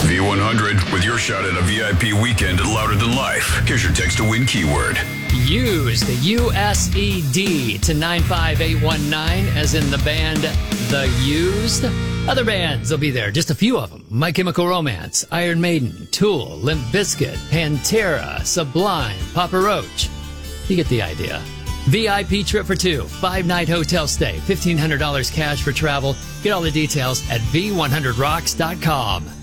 V100 with your shot at a VIP weekend at Louder Than Life. Here's your text to win keyword. Used, USED, to 95819, as in the band The Used. Other bands will be there, just a few of them. My Chemical Romance, Iron Maiden, Tool, Limp Bizkit, Pantera, Sublime, Papa Roach. You get the idea. VIP trip for two, 5-night hotel stay, $1,500 cash for travel. Get all the details at V100rocks.com.